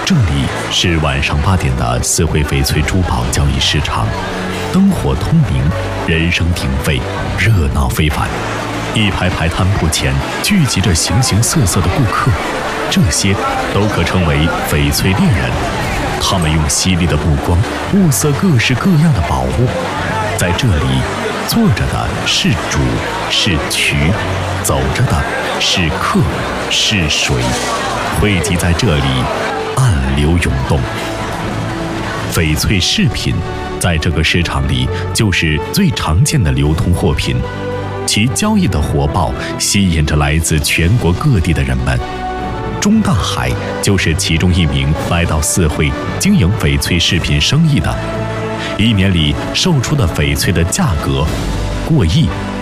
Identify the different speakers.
Speaker 1: 这里是晚上8点的四惠翡翠珠宝交易市场，灯火通明，人声鼎沸，热闹非凡。一排排摊铺前聚集着形形色色的顾客，这些都可称为翡翠猎人。他们用犀利的目光物色各式各样的宝物。在这里，坐着的是主，是渠；走着的是客，是水。汇集在这里，暗流涌动。翡翠饰品在这个市场里就是最常见的流通货品，其交易的火爆吸引着来自全国各地的人们。钟大海就是其中一名来到四惠经营翡翠饰品生意的。一年里售出的翡翠的价格过亿